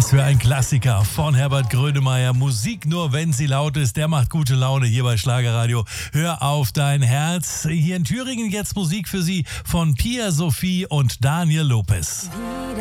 Was für ein Klassiker von Herbert Grönemeyer. Musik nur, wenn sie laut ist. Der macht gute Laune hier bei Schlagerradio. Hör auf dein Herz. Hier in Thüringen jetzt Musik für Sie von Pia Sophie und Daniel Lopez.